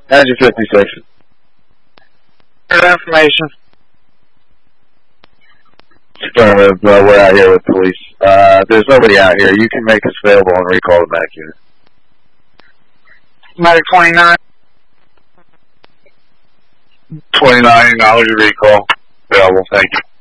How's your 56? Good information. Affirmative, we're out here with police. There's nobody out here. You can make us available and recall the back unit. Medic 29. 29, I'll recall. Available, thank you.